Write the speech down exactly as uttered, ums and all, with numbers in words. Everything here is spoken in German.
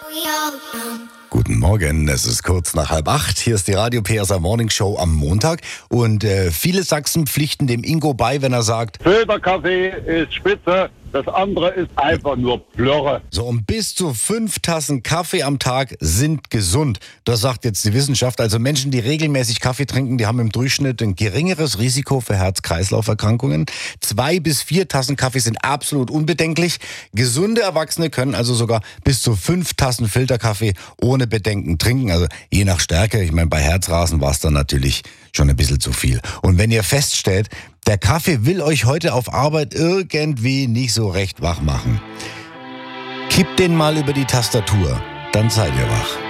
Guten Morgen, es ist kurz nach halb acht. Hier ist die Radio P S A Morning Show am Montag. Und äh, viele Sachsen pflichten dem Ingo bei, wenn er sagt, Filterkaffee ist spitze, das andere ist einfach nur Plörre. so um bis zu fünf Tassen Kaffee am Tag sind gesund. Das sagt jetzt die Wissenschaft. Also Menschen, die regelmäßig Kaffee trinken, die haben im Durchschnitt ein geringeres Risiko für Herz-Kreislauf-Erkrankungen. Zwei bis vier Tassen Kaffee sind absolut unbedenklich. Gesunde Erwachsene können also sogar bis zu fünf Tassen Filterkaffee ohne Bedenken trinken. Also je nach Stärke. Ich meine, bei Herzrasen war es dann natürlich schon ein bisschen zu viel. Und wenn ihr feststellt, der Kaffee will euch heute auf Arbeit irgendwie nicht so recht wach machen, kippt den mal über die Tastatur, dann seid ihr wach.